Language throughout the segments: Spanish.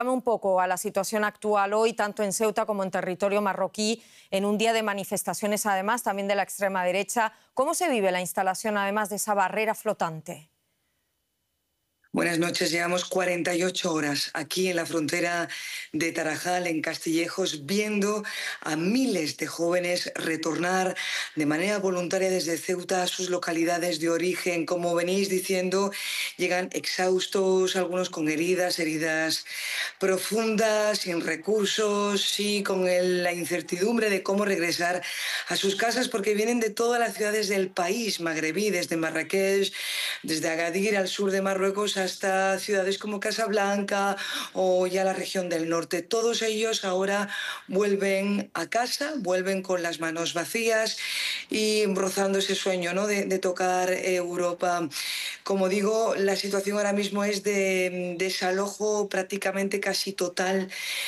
Un poco a la situación actual hoy, tanto en Ceuta como en territorio marroquí, en un día de manifestaciones, además, también de la extrema derecha. ¿Cómo se vive la instalación, además de esa barrera flotante? Buenas noches. Llevamos 48 horas aquí en la frontera de Tarajal, en Castillejos, viendo a miles de jóvenes retornar de manera voluntaria desde Ceuta a sus localidades de origen. Como venís diciendo, llegan exhaustos, algunos con heridas profundas, sin recursos y con la incertidumbre de cómo regresar a sus casas, porque vienen de todas las ciudades del país magrebí, desde Marrakech, desde Agadir, al sur de Marruecos, hasta ciudades como Casablanca o ya la región del norte. Todos ellos ahora vuelven a casa, vuelven con las manos vacías y rozando ese sueño, ¿no?, de tocar Europa. Como digo, la situación ahora mismo es de desalojo prácticamente casi total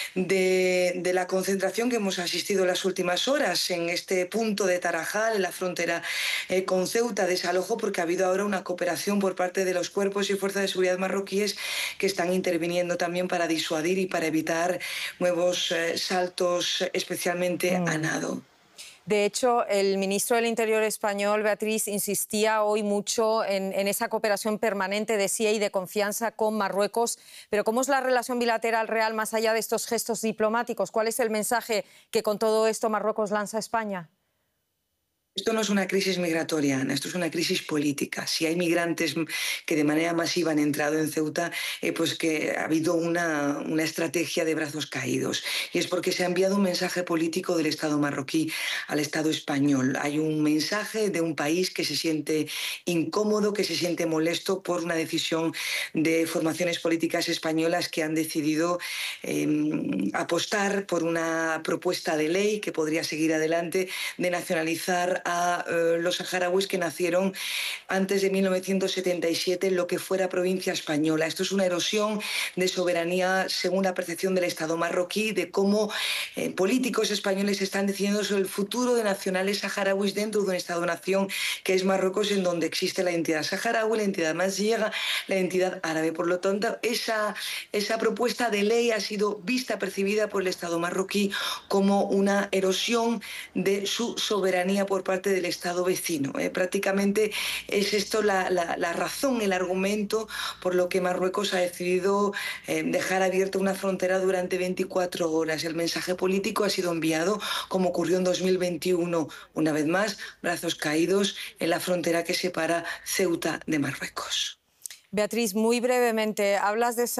de la concentración que hemos asistido en las últimas horas en este punto de Tarajal, en la frontera con Ceuta. Desalojo porque ha habido ahora una cooperación por parte de los cuerpos y fuerzas de seguridad marroquíes que están interviniendo también para disuadir y para evitar nuevos saltos, especialmente a nado. De hecho, el ministro del Interior español, Beatriz, insistía hoy mucho en esa cooperación permanente, decía, y de confianza con Marruecos. Pero ¿cómo es la relación bilateral real más allá de estos gestos diplomáticos? ¿Cuál es el mensaje que con todo esto Marruecos lanza a España? Esto no es una crisis migratoria, Ana, esto es una crisis política. Si hay migrantes que de manera masiva han entrado en Ceuta, pues que ha habido una estrategia de brazos caídos. Y es porque se ha enviado un mensaje político del Estado marroquí al Estado español. Hay un mensaje de un país que se siente incómodo, que se siente molesto por una decisión de formaciones políticas españolas que han decidido apostar por una propuesta de ley que podría seguir adelante de nacionalizar a los saharauis que nacieron antes de 1977 en lo que fuera provincia española. Esto es una erosión de soberanía según la percepción del Estado marroquí, de cómo políticos españoles están decidiendo sobre el futuro de nacionales saharauis dentro de un Estado-nación que es Marruecos, en donde existe la entidad saharaui, la entidad mansiega, la entidad árabe. Por lo tanto, esa propuesta de ley ha sido vista, percibida por el Estado marroquí como una erosión de su soberanía por parte del Estado vecino. Prácticamente es esto la razón, el argumento por lo que Marruecos ha decidido dejar abierta una frontera durante 24 horas. El mensaje político ha sido enviado, como ocurrió en 2021, una vez más, brazos caídos en la frontera que separa Ceuta de Marruecos. Beatriz, muy brevemente, hablas de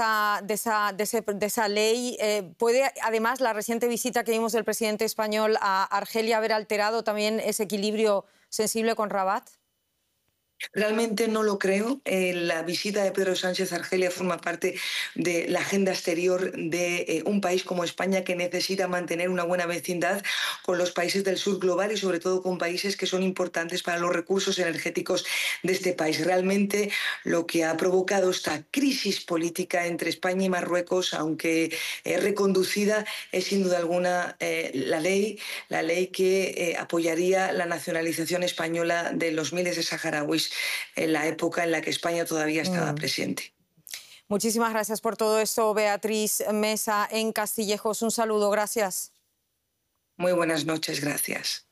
esa ley. ¿Puede, además, la reciente visita que vimos del presidente español a Argelia haber alterado también ese equilibrio sensible con Rabat? Realmente no lo creo. La visita de Pedro Sánchez a Argelia forma parte de la agenda exterior de un país como España, que necesita mantener una buena vecindad con los países del sur global y sobre todo con países que son importantes para los recursos energéticos de este país. Realmente lo que ha provocado esta crisis política entre España y Marruecos, aunque reconducida, es sin duda alguna la ley que apoyaría la nacionalización española de los miles de saharauis en la época en la que España todavía estaba presente. Muchísimas gracias por todo esto, Beatriz Mesa, en Castillejos. Un saludo, gracias. Muy buenas noches, gracias.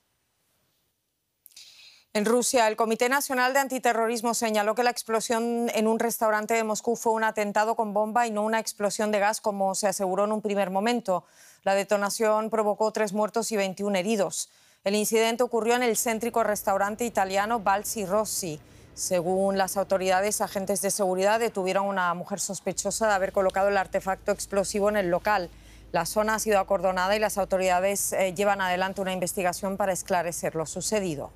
En Rusia, el Comité Nacional de Antiterrorismo señaló que la explosión en un restaurante de Moscú fue un atentado con bomba y no una explosión de gas, como se aseguró en un primer momento. La detonación provocó 3 muertos y 21 heridos. El incidente ocurrió en el céntrico restaurante italiano Balsi Rossi. Según las autoridades, agentes de seguridad detuvieron a una mujer sospechosa de haber colocado el artefacto explosivo en el local. La zona ha sido acordonada y las autoridades llevan adelante una investigación para esclarecer lo sucedido.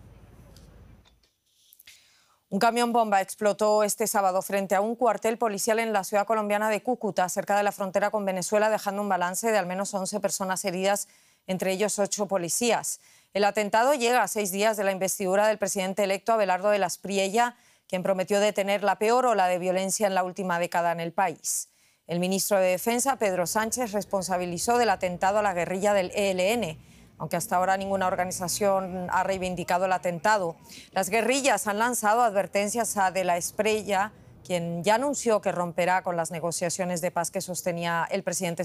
Un camión bomba explotó este sábado frente a un cuartel policial en la ciudad colombiana de Cúcuta, cerca de la frontera con Venezuela, dejando un balance de al menos 11 personas heridas, entre ellos 8 policías. El atentado llega a 6 días de la investidura del presidente electo Abelardo de las Priella, quien prometió detener la peor ola de violencia en la última década en el país. El ministro de Defensa, Pedro Sánchez, responsabilizó del atentado a la guerrilla del ELN, aunque hasta ahora ninguna organización ha reivindicado el atentado. Las guerrillas han lanzado advertencias a De la Espriella quien ya anunció que romperá con las negociaciones de paz que sostenía el presidente